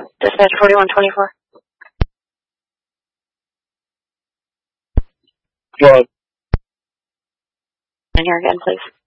Dispatch 4124. Go ahead. In here again, please.